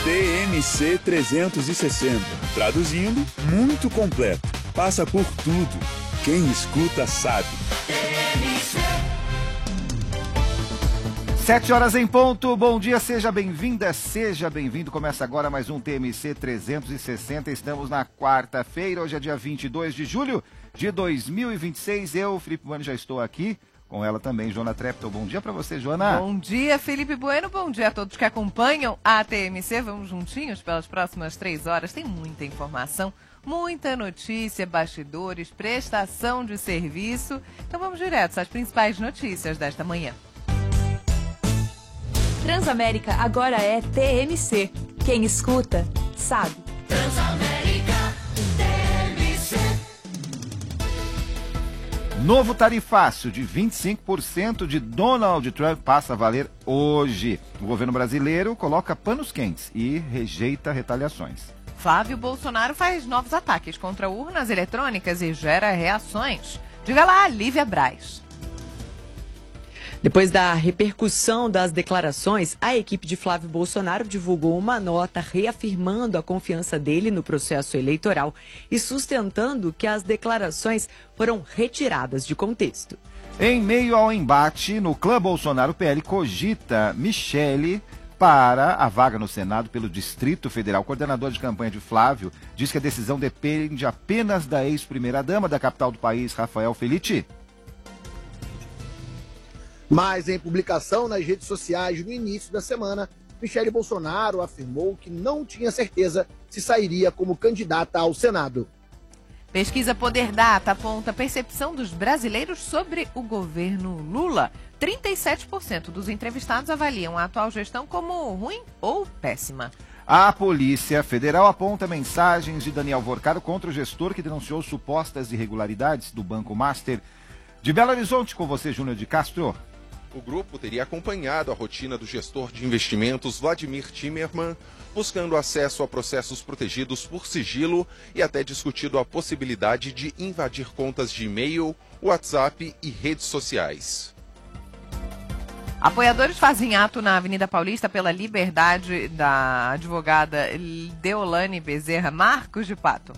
TMC 360. Traduzindo, muito completo. Passa por tudo. Quem escuta sabe. 7 horas em ponto, bom dia, seja bem-vinda, seja bem-vindo. Começa agora mais um TMC 360, estamos na quarta-feira, hoje é dia 22 de julho de 2026. Eu, Felipe Bueno, já estou aqui, com ela também, Joana Treptow. Bom dia para você, Joana. Bom dia, Felipe Bueno, bom dia a todos que acompanham a TMC. Vamos juntinhos pelas próximas 3 horas, tem muita informação, muita notícia, bastidores, prestação de serviço. Então vamos direto às principais notícias desta manhã. Transamérica agora é TMC. Quem escuta, sabe. Transamérica TMC. Novo tarifácio de 25% de Donald Trump passa a valer hoje. O governo brasileiro coloca panos quentes e rejeita retaliações. Flávio Bolsonaro faz novos ataques contra urnas eletrônicas e gera reações. Diga lá, Lívia Braz. Depois da repercussão das declarações, a equipe de Flávio Bolsonaro divulgou uma nota reafirmando a confiança dele no processo eleitoral e sustentando que as declarações foram retiradas de contexto. Em meio ao embate, no clã Bolsonaro, o PL cogita Michele para a vaga no Senado pelo Distrito Federal. O coordenador de campanha de Flávio diz que a decisão depende apenas da ex-primeira-dama da capital do país, Rafael Felitti. Mas em publicação nas redes sociais no início da semana, Michele Bolsonaro afirmou que não tinha certeza se sairia como candidata ao Senado. Pesquisa Poder Data aponta a percepção dos brasileiros sobre o governo Lula. 37% dos entrevistados avaliam a atual gestão como ruim ou péssima. A Polícia Federal aponta mensagens de Daniel Vorcaro contra o gestor que denunciou supostas irregularidades do Banco Master. De Belo Horizonte, com você, Júnior de Castro. O grupo teria acompanhado a rotina do gestor de investimentos Vladimir Timmerman, buscando acesso a processos protegidos por sigilo e até discutido a possibilidade de invadir contas de e-mail, WhatsApp e redes sociais. Apoiadores fazem ato na Avenida Paulista pela liberdade da advogada Deolane Bezerra. Marcos de Pato.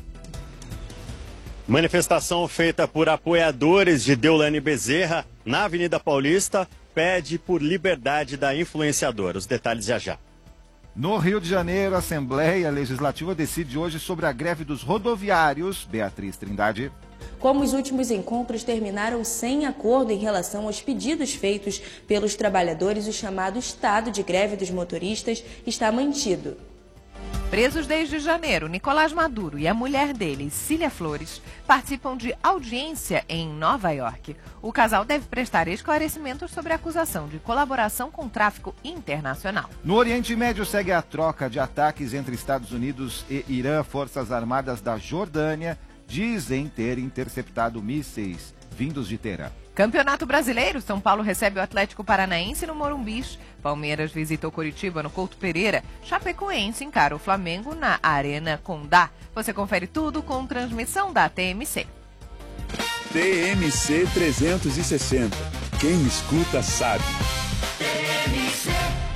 Manifestação feita por apoiadores de Deolane Bezerra na Avenida Paulista pede por liberdade da influenciadora. Os detalhes já já. No Rio de Janeiro, a Assembleia Legislativa decide hoje sobre a greve dos rodoviários. Beatriz Trindade. Como os últimos encontros terminaram sem acordo em relação aos pedidos feitos pelos trabalhadores, o chamado estado de greve dos motoristas está mantido. Presos desde janeiro, Nicolás Maduro e a mulher dele, Cília Flores, participam de audiência em Nova York. O casal deve prestar esclarecimentos sobre a acusação de colaboração com tráfico internacional. No Oriente Médio segue a troca de ataques entre Estados Unidos e Irã. Forças Armadas da Jordânia dizem ter interceptado mísseis vindos de Teherã. Campeonato Brasileiro, São Paulo recebe o Atlético Paranaense no Morumbi. Palmeiras visita o Coritiba no Couto Pereira. Chapecoense encara o Flamengo na Arena Condá. Você confere tudo com transmissão da TMC. TMC 360. Quem escuta sabe. TMC.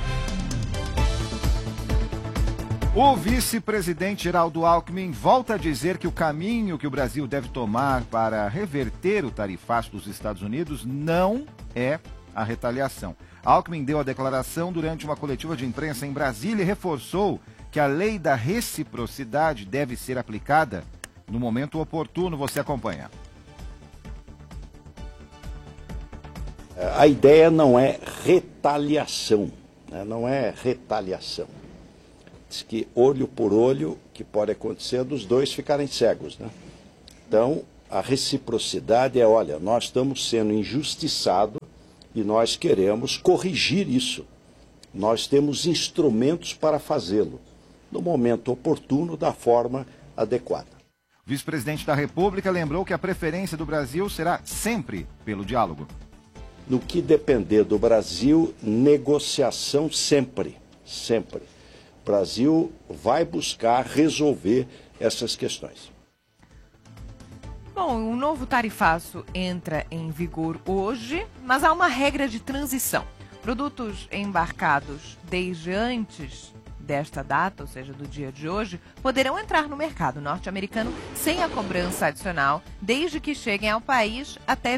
O vice-presidente Geraldo Alckmin volta a dizer que o caminho que o Brasil deve tomar para reverter o tarifaço dos Estados Unidos não é a retaliação. Alckmin deu a declaração durante uma coletiva de imprensa em Brasília e reforçou que a lei da reciprocidade deve ser aplicada no momento oportuno. Você acompanha. A ideia não é retaliação, né? Não é retaliação. Diz que olho por olho, que pode acontecer dos dois ficarem cegos, né? Então, a reciprocidade é, olha, nós estamos sendo injustiçados e nós queremos corrigir isso. Nós temos instrumentos para fazê-lo, no momento oportuno, da forma adequada. O vice-presidente da República lembrou que a preferência do Brasil será sempre pelo diálogo. No que depender do Brasil, negociação sempre, sempre. O Brasil vai buscar resolver essas questões. Bom, o novo tarifaço entra em vigor hoje, mas há uma regra de transição. Produtos embarcados desde antes desta data, ou seja, do dia de hoje, poderão entrar no mercado norte-americano sem a cobrança adicional, desde que cheguem ao país até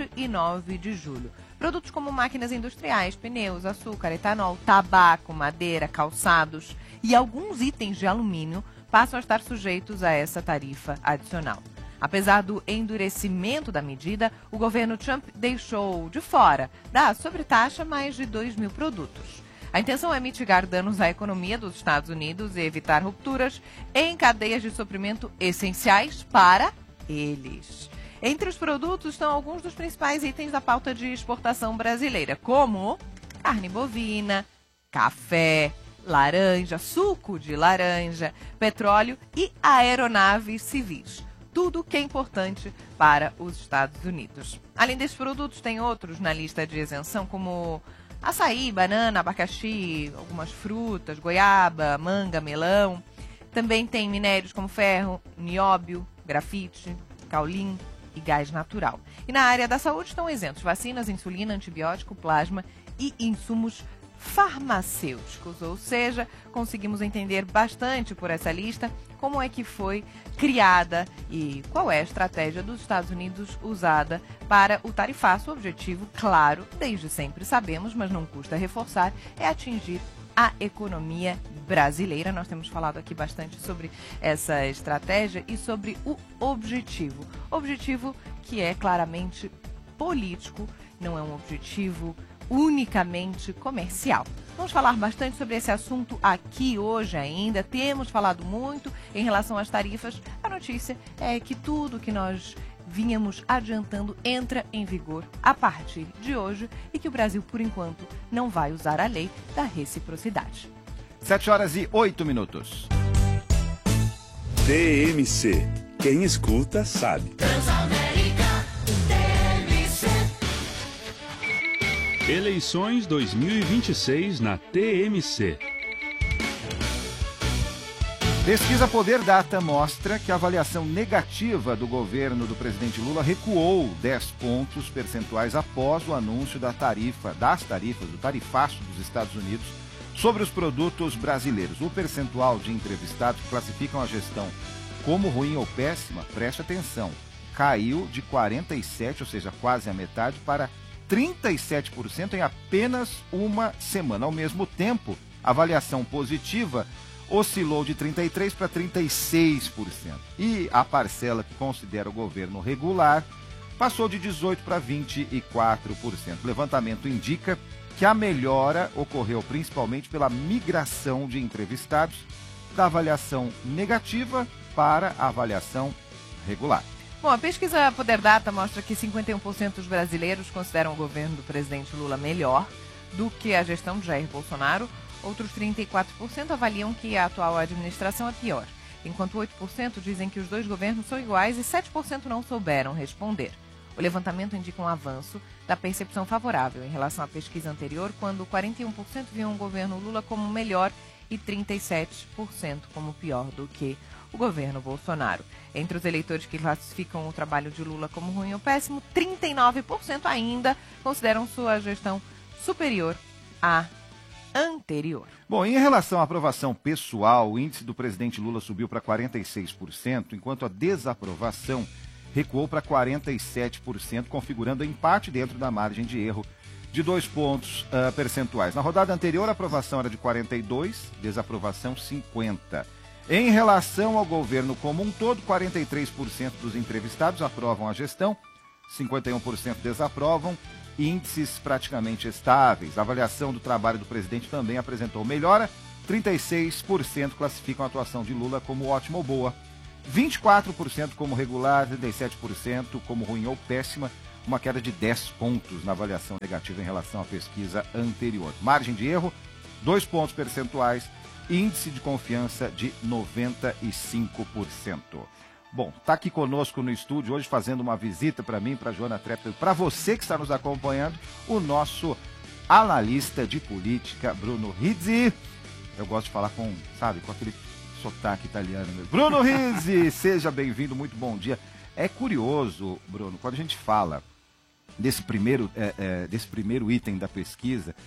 29 de julho. Produtos como máquinas industriais, pneus, açúcar, etanol, tabaco, madeira, calçados e alguns itens de alumínio passam a estar sujeitos a essa tarifa adicional. Apesar do endurecimento da medida, o governo Trump deixou de fora da sobretaxa mais de 2.000 produtos. A intenção é mitigar danos à economia dos Estados Unidos e evitar rupturas em cadeias de suprimento essenciais para eles. Entre os produtos estão alguns dos principais itens da pauta de exportação brasileira, como carne bovina, café, laranja, suco de laranja, petróleo e aeronaves civis. Tudo que é importante para os Estados Unidos. Além desses produtos, tem outros na lista de isenção, como açaí, banana, abacaxi, algumas frutas, goiaba, manga, melão. Também tem minérios como ferro, nióbio, grafite, caulim e gás natural. E na área da saúde estão isentos vacinas, insulina, antibiótico, plasma e insumos farmacêuticos. Ou seja, conseguimos entender bastante por essa lista como é que foi criada e qual é a estratégia dos Estados Unidos usada para o tarifaço. O objetivo, claro, desde sempre sabemos, mas não custa reforçar, é atingir a economia brasileira. Nós temos falado aqui bastante sobre essa estratégia e sobre o objetivo. Objetivo que é claramente político, não é um objetivo unicamente comercial. Vamos falar bastante sobre esse assunto aqui hoje ainda. Temos falado muito em relação às tarifas. A notícia é que tudo que nós vínhamos adiantando entra em vigor a partir de hoje e que o Brasil, por enquanto, não vai usar a lei da reciprocidade. 7h08. TMC. Quem escuta sabe. Eleições 2026 na TMC. Pesquisa Poder Data mostra que a avaliação negativa do governo do presidente Lula recuou 10 pontos percentuais após o anúncio das tarifas, do tarifaço dos Estados Unidos sobre os produtos brasileiros. O percentual de entrevistados que classificam a gestão como ruim ou péssima, preste atenção, caiu de 47%, ou seja, quase a metade, para 37% em apenas uma semana. Ao mesmo tempo, a avaliação positiva oscilou de 33% para 36%. E a parcela que considera o governo regular passou de 18% para 24%. O levantamento indica que a melhora ocorreu principalmente pela migração de entrevistados da avaliação negativa para a avaliação regular. Bom, a pesquisa Poder Data mostra que 51% dos brasileiros consideram o governo do presidente Lula melhor do que a gestão de Jair Bolsonaro. Outros 34% avaliam que a atual administração é pior, enquanto 8% dizem que os dois governos são iguais e 7% não souberam responder. O levantamento indica um avanço da percepção favorável em relação à pesquisa anterior, quando 41% viam o governo Lula como melhor e 37% como pior do que o governo Bolsonaro. Entre os eleitores que classificam o trabalho de Lula como ruim ou péssimo, 39% ainda consideram sua gestão superior à anterior. Bom, em relação à aprovação pessoal, o índice do presidente Lula subiu para 46%, enquanto a desaprovação recuou para 47%, configurando empate dentro da margem de erro de 2 pontos percentuais. Na rodada anterior, a aprovação era de 42%, desaprovação 50%. Em relação ao governo como um todo, 43% dos entrevistados aprovam a gestão, 51% desaprovam, índices praticamente estáveis. A avaliação do trabalho do presidente também apresentou melhora, 36% classificam a atuação de Lula como ótima ou boa, 24% como regular, 37% como ruim ou péssima, uma queda de 10 pontos na avaliação negativa em relação à pesquisa anterior. Margem de erro, 2 pontos percentuais, índice de confiança de 95%. Bom, está aqui conosco no estúdio hoje fazendo uma visita para mim, para Joana Trepper, para você que está nos acompanhando, o nosso analista de política, Bruno Rizzi. Eu gosto de falar com aquele sotaque italiano mesmo. Bruno Rizzi, seja bem-vindo, muito bom dia. É curioso, Bruno, quando a gente fala desse primeiro item da pesquisa,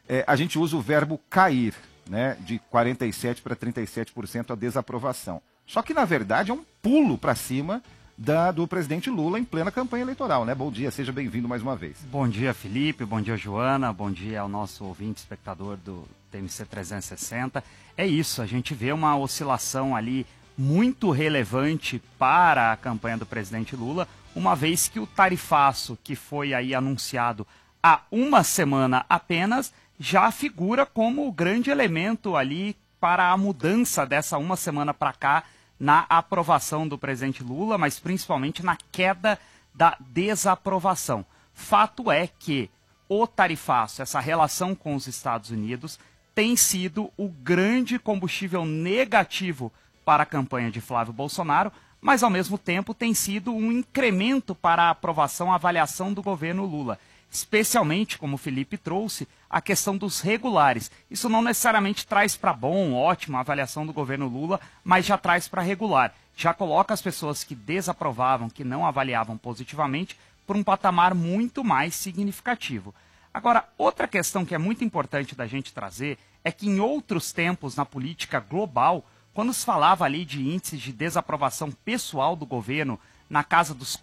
a gente usa o verbo cair, né, de 47% para 37% a desaprovação. Só que, na verdade, é um pulo para cima do presidente Lula em plena campanha eleitoral, né? Bom dia, seja bem-vindo mais uma vez. Bom dia, Felipe, bom dia, Joana, bom dia ao nosso ouvinte, espectador do TMC 360. É isso, a gente vê uma oscilação ali muito relevante para a campanha do presidente Lula, uma vez que o tarifaço que foi aí anunciado há uma semana apenas já figura como o grande elemento ali para a mudança dessa uma semana para cá na aprovação do presidente Lula, mas principalmente na queda da desaprovação. Fato é que o tarifaço, essa relação com os Estados Unidos, tem sido o grande combustível negativo para a campanha de Flávio Bolsonaro, mas ao mesmo tempo tem sido um incremento para a aprovação, a avaliação do governo Lula. Especialmente, como o Felipe trouxe, a questão dos regulares. Isso não necessariamente traz para bom, ótimo, a avaliação do governo Lula, mas já traz para regular. Já coloca as pessoas que desaprovavam, que não avaliavam positivamente, por um patamar muito mais significativo. Agora, outra questão que é muito importante da gente trazer é que em outros tempos, na política global, quando se falava ali de índices de desaprovação pessoal do governo na casa dos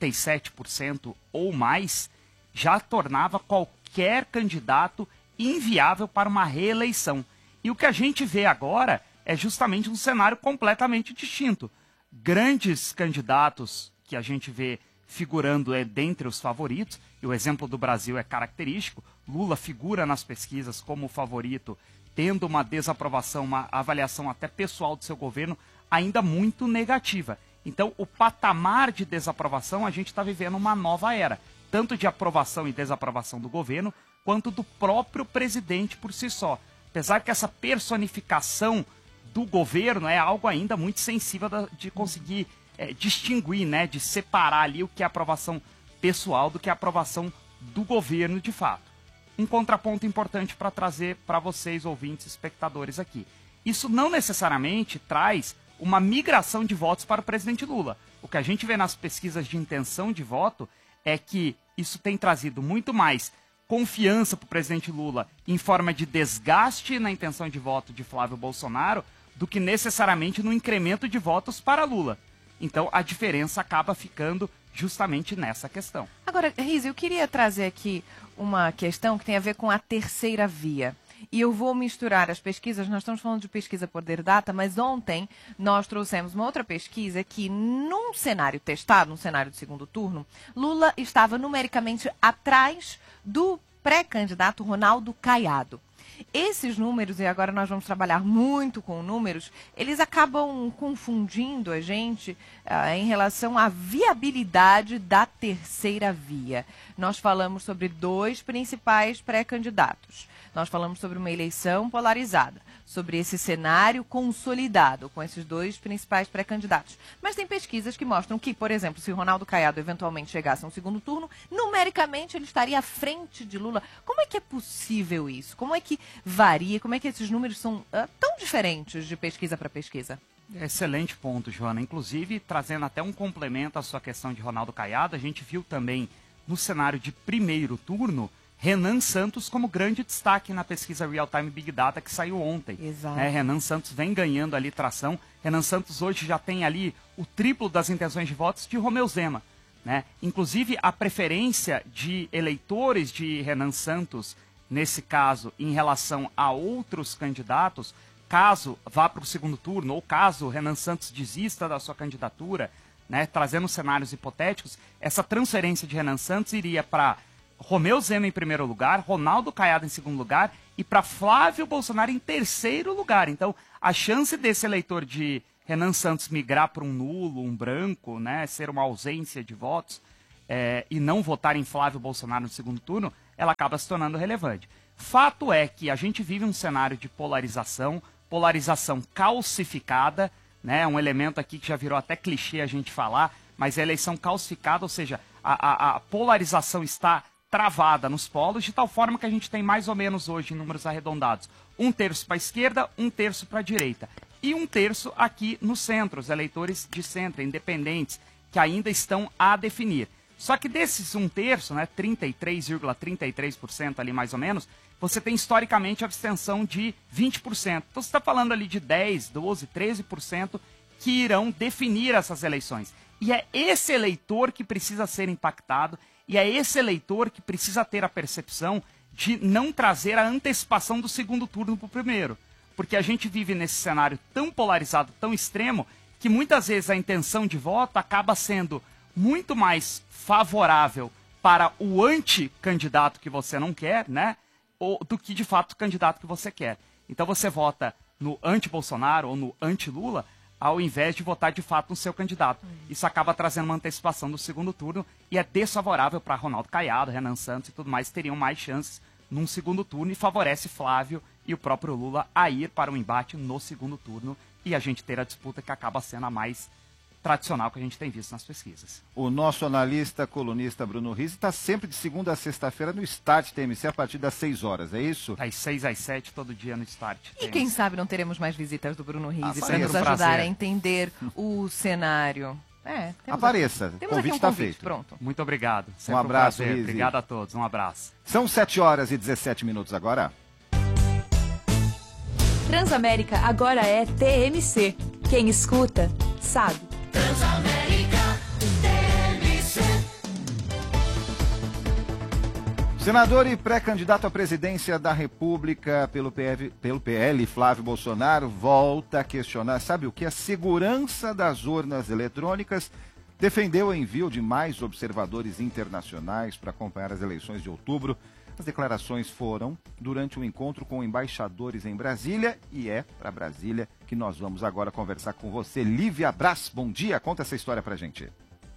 47% ou mais, já tornava qualquer candidato inviável para uma reeleição. E o que a gente vê agora é justamente um cenário completamente distinto. Grandes candidatos que a gente vê figurando dentre os favoritos, e o exemplo do Brasil é característico, Lula figura nas pesquisas como favorito, tendo uma desaprovação, uma avaliação até pessoal do seu governo ainda muito negativa. Então, o patamar de desaprovação, a gente está vivendo uma nova era, tanto de aprovação e desaprovação do governo, quanto do próprio presidente por si só. Apesar que essa personificação do governo é algo ainda muito sensível de conseguir distinguir, né, de separar ali o que é aprovação pessoal do que é aprovação do governo de fato. Um contraponto importante para trazer para vocês, ouvintes, espectadores aqui. Isso não necessariamente traz uma migração de votos para o presidente Lula. O que a gente vê nas pesquisas de intenção de voto é que isso tem trazido muito mais confiança para o presidente Lula em forma de desgaste na intenção de voto de Flávio Bolsonaro do que necessariamente no incremento de votos para Lula. Então, a diferença acaba ficando justamente nessa questão. Agora, Riz, eu queria trazer aqui uma questão que tem a ver com a terceira via. E eu vou misturar as pesquisas, nós estamos falando de pesquisa Poder Data, mas ontem nós trouxemos uma outra pesquisa que, num cenário testado, num cenário de segundo turno, Lula estava numericamente atrás do pré-candidato Ronaldo Caiado. Esses números, e agora nós vamos trabalhar muito com números, eles acabam confundindo a gente em relação à viabilidade da terceira via. Nós falamos sobre dois principais pré-candidatos. Nós falamos sobre uma eleição polarizada, sobre esse cenário consolidado com esses dois principais pré-candidatos. Mas tem pesquisas que mostram que, por exemplo, se o Ronaldo Caiado eventualmente chegasse a um segundo turno, numericamente ele estaria à frente de Lula. Como é que é possível isso? Como é que varia? Como é que esses números são tão diferentes de pesquisa para pesquisa? Excelente ponto, Joana. Inclusive, trazendo até um complemento à sua questão de Ronaldo Caiado, a gente viu também no cenário de primeiro turno Renan Santos como grande destaque na pesquisa Real Time Big Data que saiu ontem. Exato. Renan Santos vem ganhando ali tração. Renan Santos hoje já tem ali o triplo das intenções de votos de Romeu Zema. Inclusive, a preferência de eleitores de Renan Santos, nesse caso, em relação a outros candidatos, caso vá para o segundo turno ou caso Renan Santos desista da sua candidatura, trazendo cenários hipotéticos, essa transferência de Renan Santos iria para Romeu Zema em primeiro lugar, Ronaldo Caiado em segundo lugar e para Flávio Bolsonaro em terceiro lugar. Então, a chance desse eleitor de Renan Santos migrar para um nulo, um branco, ser uma ausência de votos e não votar em Flávio Bolsonaro no segundo turno, ela acaba se tornando relevante. Fato é que a gente vive um cenário de polarização calcificada, um elemento aqui que já virou até clichê a gente falar, mas é a eleição calcificada, ou seja, a polarização está travada nos polos, de tal forma que a gente tem mais ou menos hoje, em números arredondados, 1/3 para a esquerda, 1/3 para a direita. E 1/3 aqui no centro, os eleitores de centro, independentes, que ainda estão a definir. Só que desses 1/3, né, 33,33% ali mais ou menos, você tem historicamente a abstenção de 20%. Então você está falando ali de 10, 12, 13% que irão definir essas eleições. E é esse eleitor que precisa ser impactado, e é esse eleitor que precisa ter a percepção de não trazer a antecipação do segundo turno para o primeiro. Porque a gente vive nesse cenário tão polarizado, tão extremo, que muitas vezes a intenção de voto acaba sendo muito mais favorável para o anticandidato que você não quer, né? Do que, de fato, o candidato que você quer. Então você vota no anti-Bolsonaro ou no anti-Lula, ao invés de votar, de fato, no seu candidato. Isso acaba trazendo uma antecipação do segundo turno e é desfavorável para Ronaldo Caiado, Renan Santos e tudo mais, teriam mais chances num segundo turno e favorece Flávio e o próprio Lula a ir para o embate no segundo turno e a gente ter a disputa que acaba sendo a mais tradicional que a gente tem visto nas pesquisas. O nosso analista, colunista Bruno Rizzi está sempre de segunda a sexta-feira no Start TMC a partir das 6 horas, é isso? Das 6 às 7, todo dia no Start. E quem sabe não teremos mais visitas do Bruno Rizzi para Apareça. nos ajudar a entender o cenário. Apareça, o convite está feito. Pronto. Muito obrigado. Um abraço, prazer. Rizzi. Obrigado a todos, um abraço. São 7 horas e 17 minutos agora. Transamérica agora é TMC. Quem escuta, sabe. Transamérica TMC. Senador e pré-candidato à presidência da República pelo PL, Flávio Bolsonaro, volta a questionar, sabe o que? A segurança das urnas eletrônicas. Defendeu o envio de mais observadores internacionais para acompanhar as eleições de outubro. As declarações foram durante um encontro com embaixadores em Brasília e é para Brasília que nós vamos agora conversar com você. Lívia Braz, bom dia, conta essa história pra gente.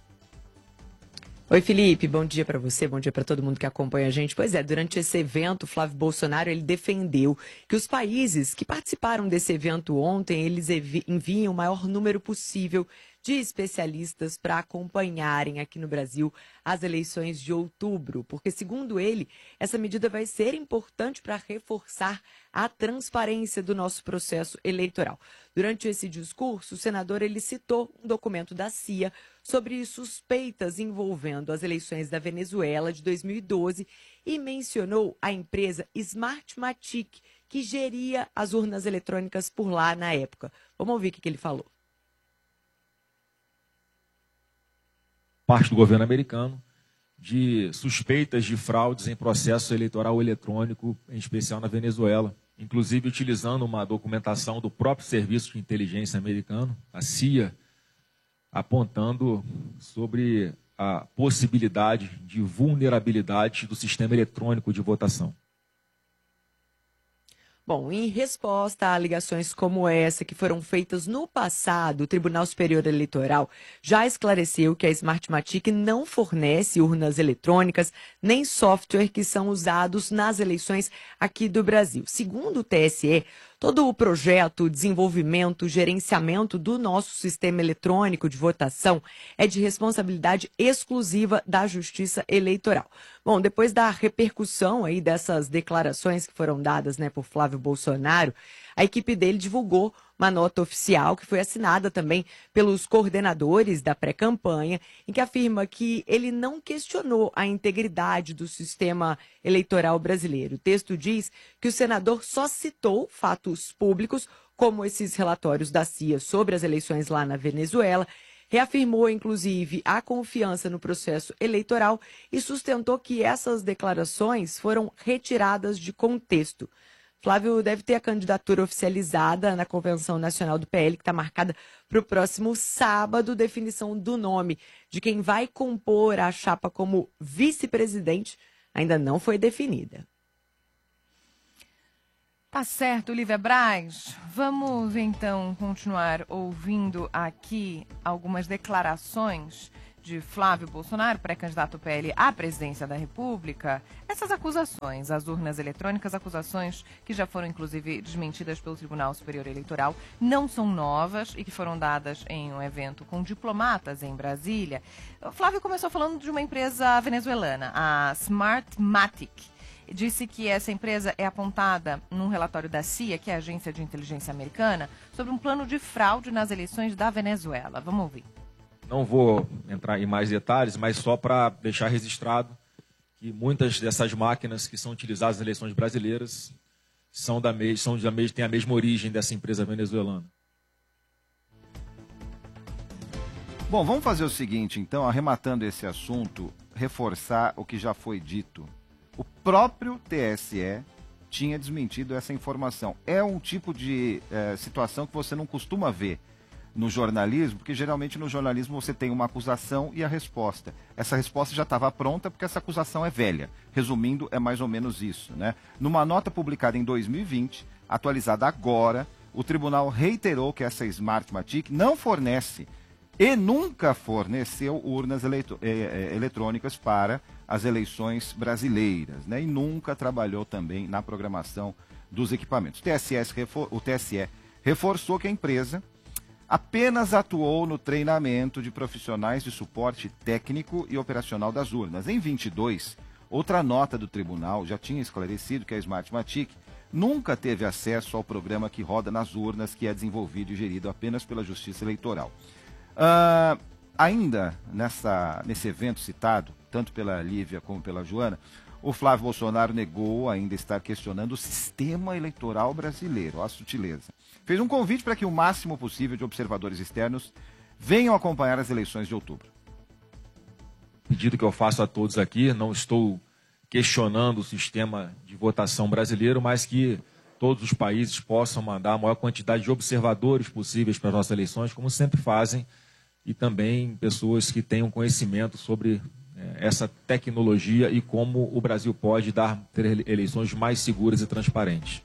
Oi, Felipe, bom dia para você, bom dia para todo mundo que acompanha a gente. Pois é, durante esse evento, Flávio Bolsonaro, ele defendeu que os países que participaram desse evento ontem, eles enviem o maior número possível de especialistas para acompanharem aqui no Brasil as eleições de outubro, porque, segundo ele, essa medida vai ser importante para reforçar a transparência do nosso processo eleitoral. Durante esse discurso, o senador ele citou um documento da CIA sobre suspeitas envolvendo as eleições da Venezuela de 2012 e mencionou a empresa Smartmatic, que geria as urnas eletrônicas por lá na época. Vamos ouvir o que ele falou. Parte do governo americano de suspeitas de fraudes em processo eleitoral eletrônico, em especial na Venezuela, inclusive utilizando uma documentação do próprio Serviço de Inteligência americano, a CIA, apontando sobre a possibilidade de vulnerabilidade do sistema eletrônico de votação. Bom, em resposta a alegações como essa que foram feitas no passado, o Tribunal Superior Eleitoral já esclareceu que a Smartmatic não fornece urnas eletrônicas nem software que são usados nas eleições aqui do Brasil. Segundo o TSE, todo o projeto, desenvolvimento, gerenciamento do nosso sistema eletrônico de votação é de responsabilidade exclusiva da Justiça Eleitoral. Bom, depois da repercussão aí dessas declarações que foram dadas, por Flávio Bolsonaro, a equipe dele divulgou uma nota oficial que foi assinada também pelos coordenadores da pré-campanha, em que afirma que ele não questionou a integridade do sistema eleitoral brasileiro. O texto diz que o senador só citou fatos públicos, como esses relatórios da CIA sobre as eleições lá na Venezuela, reafirmou, inclusive, a confiança no processo eleitoral e sustentou que essas declarações foram retiradas de contexto. Flávio deve ter a candidatura oficializada na Convenção Nacional do PL, que está marcada para o próximo sábado. Definição do nome de quem vai compor a chapa como vice-presidente ainda não foi definida. Tá certo, Lívia Braz. Vamos, então, continuar ouvindo aqui algumas declarações de Flávio Bolsonaro, pré-candidato PL à presidência da República. Essas acusações às urnas eletrônicas, acusações que já foram, inclusive, desmentidas pelo Tribunal Superior Eleitoral, não são novas e que foram dadas em um evento com diplomatas em Brasília. O Flávio começou falando de uma empresa venezuelana, a Smartmatic. Disse que essa empresa é apontada num relatório da CIA, que é a Agência de Inteligência Americana, sobre um plano de fraude nas eleições da Venezuela. Vamos ouvir. Não vou entrar em mais detalhes, mas só para deixar registrado que muitas dessas máquinas que são utilizadas nas eleições brasileiras têm a mesma origem dessa empresa venezuelana. Bom, vamos fazer o seguinte, então, arrematando esse assunto, reforçar o que já foi dito. O próprio TSE tinha desmentido essa informação. É um tipo de situação que você não costuma ver no jornalismo, porque geralmente no jornalismo você tem uma acusação e a resposta. Essa resposta já estava pronta porque essa acusação é velha. Resumindo, é mais ou menos isso, né? Numa nota publicada em 2020, atualizada agora, o tribunal reiterou que essa Smartmatic não fornece e nunca forneceu urnas eletrônicas para as eleições brasileiras, né? E nunca trabalhou também na programação dos equipamentos. O TSE reforçou que a empresa apenas atuou no treinamento de profissionais de suporte técnico e operacional das urnas. Em 22, outra nota do tribunal já tinha esclarecido que a Smartmatic nunca teve acesso ao programa que roda nas urnas, que é desenvolvido e gerido apenas pela Justiça Eleitoral. Ainda nesse evento citado, tanto pela Lívia como pela Joana, o Flávio Bolsonaro negou ainda estar questionando o sistema eleitoral brasileiro. Olha a sutileza. Fez um convite para que o máximo possível de observadores externos venham acompanhar as eleições de outubro. Pedido que eu faço a todos aqui, não estou questionando o sistema de votação brasileiro, mas que todos os países possam mandar a maior quantidade de observadores possíveis para as nossas eleições, como sempre fazem, e também pessoas que tenham conhecimento sobre essa tecnologia e como o Brasil pode ter eleições mais seguras e transparentes.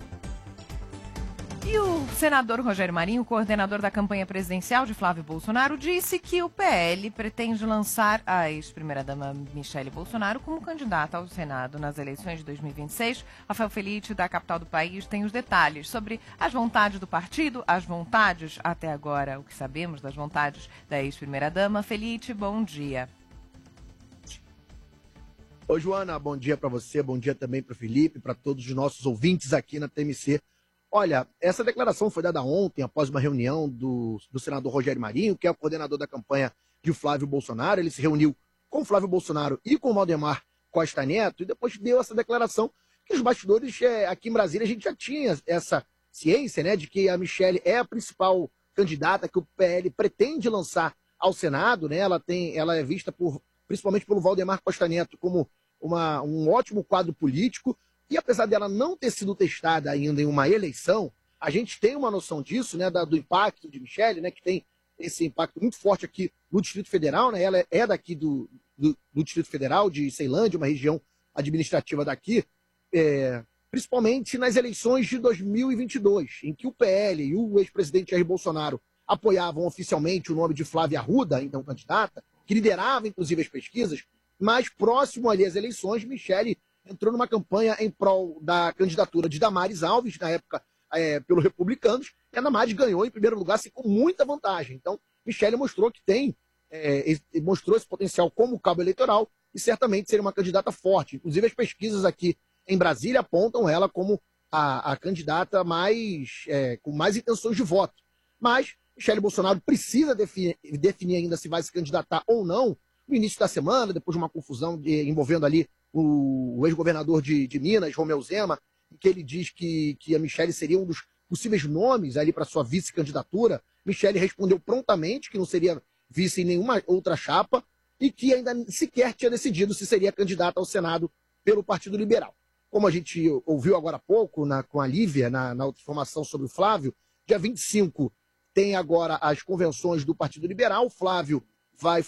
E o senador Rogério Marinho, coordenador da campanha presidencial de Flávio Bolsonaro, disse que o PL pretende lançar a ex-primeira-dama Michele Bolsonaro como candidata ao Senado nas eleições de 2026. Rafael Felite, da capital do país, tem os detalhes sobre as vontades do partido, as vontades, até agora, o que sabemos das vontades da ex-primeira-dama. Felite, bom dia. Oi, Joana, bom dia para você, bom dia também para o Felipe, para todos os nossos ouvintes aqui na TMC. Olha, essa declaração foi dada ontem, após uma reunião do senador Rogério Marinho, que é o coordenador da campanha de Flávio Bolsonaro. Ele se reuniu com o Flávio Bolsonaro e com o Valdemar Costa Neto, e depois deu essa declaração que os bastidores, aqui em Brasília, a gente já tinha essa ciência, né, de que a Michele é a principal candidata que o PL pretende lançar ao Senado, né? Ela é vista principalmente pelo Valdemar Costa Neto como um ótimo quadro político. E apesar dela não ter sido testada ainda em uma eleição, a gente tem uma noção disso, né, do impacto de Michele, né, que tem esse impacto muito forte aqui no Distrito Federal, né? Ela é daqui do Distrito Federal, de Ceilândia, uma região administrativa daqui, principalmente nas eleições de 2022, em que o PL e o ex-presidente Jair Bolsonaro apoiavam oficialmente o nome de Flávia Arruda, então candidata, que liderava inclusive as pesquisas. Mais próximo ali às eleições, Michele entrou numa campanha em prol da candidatura de Damares Alves, na época pelos republicanos, e a Damares ganhou em primeiro lugar, assim, com muita vantagem. Então, Michele mostrou que mostrou esse potencial como cabo eleitoral e certamente seria uma candidata forte. Inclusive, as pesquisas aqui em Brasília apontam ela como a candidata com mais intenções de voto. Mas Michele Bolsonaro precisa definir ainda se vai se candidatar ou não no início da semana, depois de uma confusão envolvendo ali o ex-governador de Minas, Romeu Zema, que ele diz que a Michele seria um dos possíveis nomes ali para sua vice-candidatura. Michele respondeu prontamente que não seria vice em nenhuma outra chapa e que ainda sequer tinha decidido se seria candidata ao Senado pelo Partido Liberal. Como a gente ouviu agora há pouco com a Lívia, na outra informação sobre o Flávio, dia 25 tem agora as convenções do Partido Liberal. O Flávio vai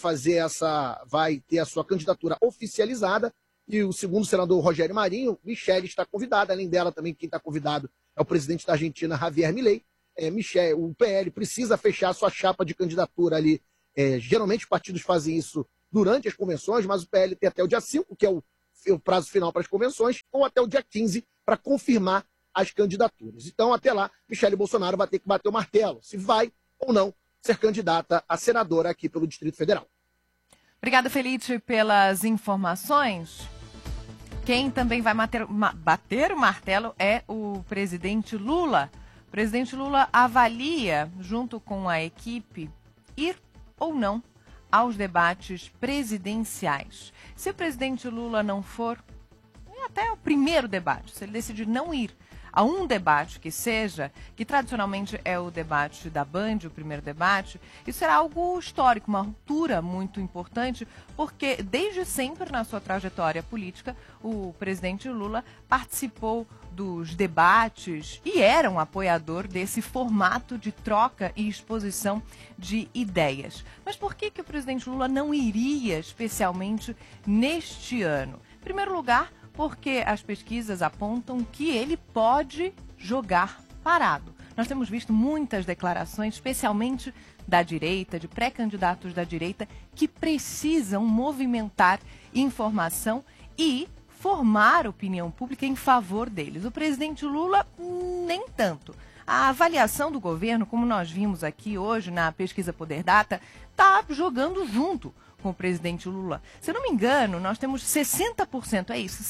ter a sua candidatura oficializada. E o segundo senador Rogério Marinho, Michele está convidada. Além dela, também quem está convidado é o presidente da Argentina, Javier Milei. O PL precisa fechar sua chapa de candidatura ali. Geralmente os partidos fazem isso durante as convenções, mas o PL tem até o dia 5, que é o prazo final para as convenções, ou até o dia 15 para confirmar as candidaturas. Então, até lá, Michele Bolsonaro vai ter que bater o martelo, se vai ou não ser candidata a senadora aqui pelo Distrito Federal. Obrigada, Felite, pelas informações. Quem também vai bater o martelo é o presidente Lula. O presidente Lula avalia, junto com a equipe, ir ou não aos debates presidenciais. Se o presidente Lula não for, até o primeiro debate, se ele decidir não ir a um debate que seja, que tradicionalmente é o debate da Band, o primeiro debate, isso será algo histórico, uma ruptura muito importante, porque desde sempre na sua trajetória política, o presidente Lula participou dos debates e era um apoiador desse formato de troca e exposição de ideias. Mas por que o presidente Lula não iria especialmente neste ano? Em primeiro lugar, porque as pesquisas apontam que ele pode jogar parado. Nós temos visto muitas declarações, especialmente da direita, de pré-candidatos da direita, que precisam movimentar informação e formar opinião pública em favor deles. O presidente Lula, nem tanto. A avaliação do governo, como nós vimos aqui hoje na pesquisa Poder Data, está jogando junto com o presidente Lula. Se eu não me engano, nós temos 60%, é isso,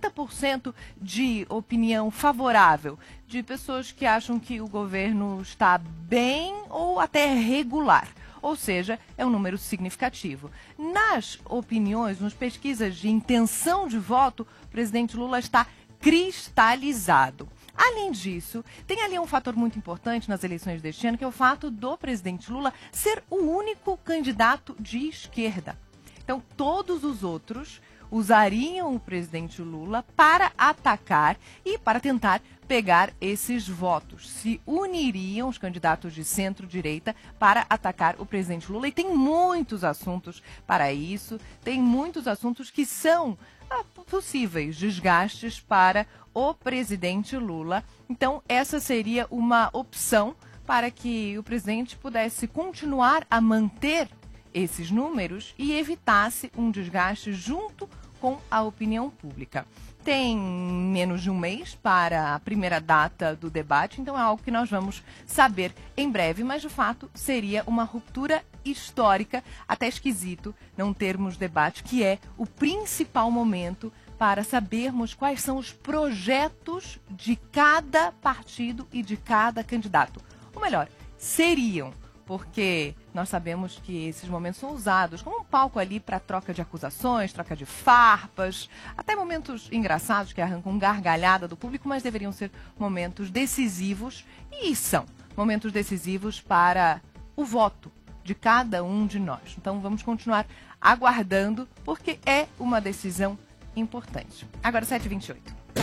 60% de opinião favorável, de pessoas que acham que o governo está bem ou até regular. Ou seja, é um número significativo. Nas opiniões, nas pesquisas de intenção de voto, o presidente Lula está cristalizado. Além disso, tem ali um fator muito importante nas eleições deste ano, que é o fato do presidente Lula ser o único candidato de esquerda. Então, todos os outros usariam o presidente Lula para atacar e para tentar pegar esses votos. Se uniriam os candidatos de centro-direita para atacar o presidente Lula. E tem muitos assuntos para isso, tem muitos assuntos que são possíveis desgastes para o presidente Lula. Então, essa seria uma opção para que o presidente pudesse continuar a manter esses números e evitasse um desgaste junto com a opinião pública. Tem menos de um mês para a primeira data do debate, então é algo que nós vamos saber em breve, mas de fato seria uma ruptura histórica, até esquisito não termos debate, que é o principal momento para sabermos quais são os projetos de cada partido e de cada candidato. Ou melhor, seriam, porque nós sabemos que esses momentos são usados como um palco ali para troca de acusações, troca de farpas, até momentos engraçados que arrancam gargalhada do público, mas deveriam ser momentos decisivos, e são momentos decisivos para o voto de cada um de nós. Então vamos continuar aguardando, porque é uma decisão importante. Agora 7h28.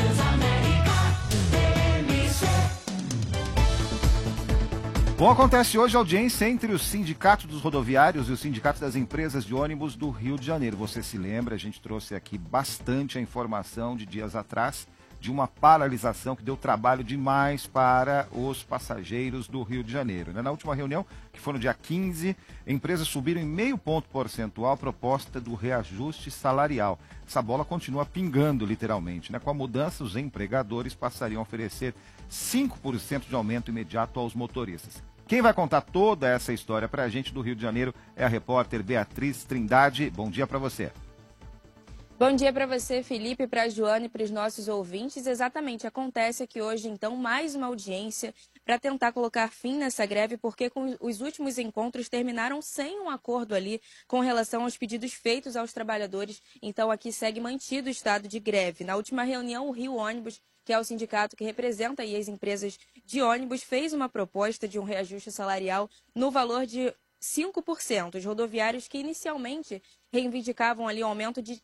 Bom, acontece hoje a audiência entre o Sindicato dos Rodoviários e o Sindicato das Empresas de Ônibus do Rio de Janeiro. Você se lembra, a gente trouxe aqui bastante a informação de dias atrás de uma paralisação que deu trabalho demais para os passageiros do Rio de Janeiro. Na última reunião, que foi no dia 15, empresas subiram em 0,5 ponto percentual a proposta do reajuste salarial. Essa bola continua pingando, literalmente. Com a mudança, os empregadores passariam a oferecer 5% de aumento imediato aos motoristas. Quem vai contar toda essa história para a gente do Rio de Janeiro é a repórter Beatriz Trindade. Bom dia para você. Bom dia para você, Felipe, para a Joana e para os nossos ouvintes. Exatamente, acontece aqui hoje, então, mais uma audiência para tentar colocar fim nessa greve, porque com os últimos encontros terminaram sem um acordo ali com relação aos pedidos feitos aos trabalhadores. Então, aqui segue mantido o estado de greve. Na última reunião, o Rio Ônibus, que é o sindicato que representa aí as empresas de ônibus, fez uma proposta de um reajuste salarial no valor de 5%. Os rodoviários que inicialmente reivindicavam ali um aumento de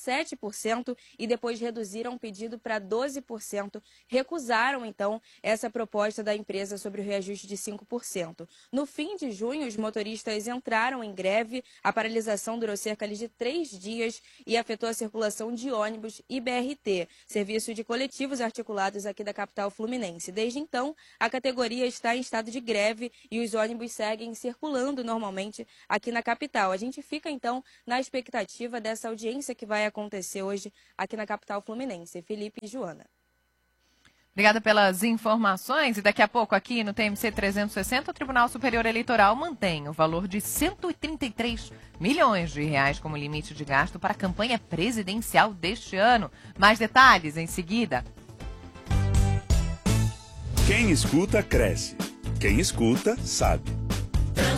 17% e depois reduziram o pedido para 12%. Recusaram, então, essa proposta da empresa sobre o reajuste de 5%. No fim de junho, os motoristas entraram em greve. A paralisação durou cerca de 3 dias e afetou a circulação de ônibus e BRT, serviço de coletivos articulados aqui da capital fluminense. Desde então, a categoria está em estado de greve e os ônibus seguem circulando normalmente aqui na capital. A gente fica, então, na expectativa dessa audiência que vai acontecer hoje aqui na capital fluminense. Felipe e Joana. Obrigada pelas informações. E daqui a pouco, aqui no TMC 360, o Tribunal Superior Eleitoral mantém o valor de 133 milhões de reais como limite de gasto para a campanha presidencial deste ano. Mais detalhes em seguida. Quem escuta, cresce. Quem escuta, sabe.